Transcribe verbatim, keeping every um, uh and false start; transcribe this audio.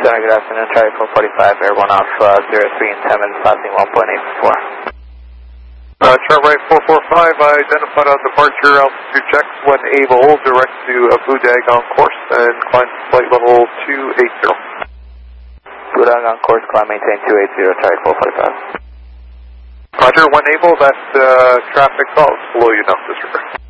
Center, good afternoon, Charlie four forty-five, airborne off uh, zero three and ten minutes, passing one point eight four. Uh, Charlie four forty-five, I identified on departure altitude checks when able, direct to Abu Dhabi on course and climb flight level two eighty. Budang on course, climb maintain two eighty, Charlie four forty-five. Roger, when able, that uh, traffic, oh, it's below you now, disregard.